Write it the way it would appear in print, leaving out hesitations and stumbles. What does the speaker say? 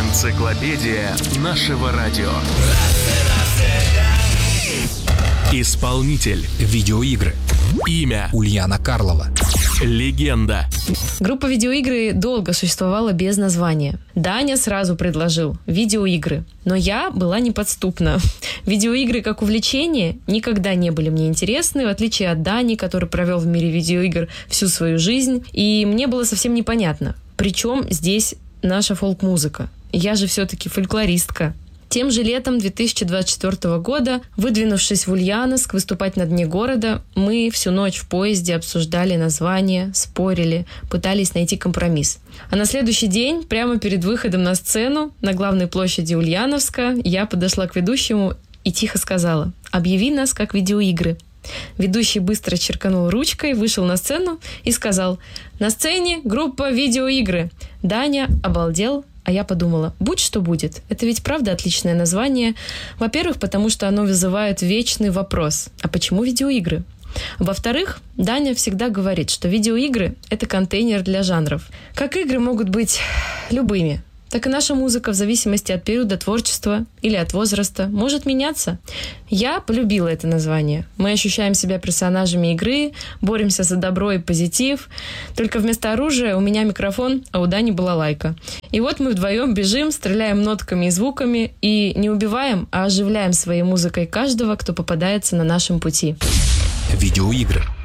Энциклопедия нашего радио. Исполнитель. Видеоигры. Имя. Ульяна Карлова. Легенда. Группа видеоигры долго существовала без названия. Даня сразу предложил видеоигры, но я была неподступна. Видеоигры как увлечение никогда не были мне интересны, в отличие от Дани, который провел в мире видеоигр всю свою жизнь, и мне было совсем непонятно, при чем здесь наша фолк-музыка. Я же все-таки фольклористка. Тем же летом 2024 года, выдвинувшись в Ульяновск выступать на дне города, мы всю ночь в поезде обсуждали название, спорили, пытались найти компромисс. А на следующий день, прямо перед выходом на сцену, на главной площади Ульяновска, я подошла к ведущему и тихо сказала: «Объяви нас как видеоигры». Ведущий быстро черканул ручкой, вышел на сцену и сказал: «На сцене группа видеоигры». Даня обалдел, а я подумала: будь что будет. Это ведь правда отличное название. Во-первых, потому что оно вызывает вечный вопрос: а почему видеоигры? Во-вторых, Даня всегда говорит, что видеоигры — это контейнер для жанров. Как игры могут быть любыми, так и наша музыка в зависимости от периода творчества или от возраста может меняться. Я полюбила это название. Мы ощущаем себя персонажами игры, боремся за добро и позитив. Только вместо оружия у меня микрофон, а у Дани балалайка. И вот мы вдвоем бежим, стреляем нотками и звуками и не убиваем, а оживляем своей музыкой каждого, кто попадается на нашем пути. Видеоигры.